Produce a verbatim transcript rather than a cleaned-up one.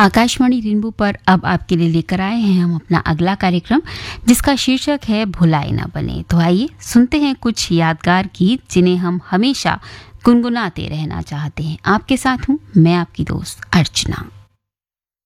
Akashvani rainbow पर अब आपके लिए लेकर आए हैं हम अपना अगला कार्यक्रम, जिसका शीर्षक है भुलाए ना बने। तो आइए सुनते हैं कुछ यादगार गीत जिन्हें हम हमेशा गुनगुनाते रहना चाहते हैं। आपके साथ हूँ मैं, आपकी दोस्त अर्चना।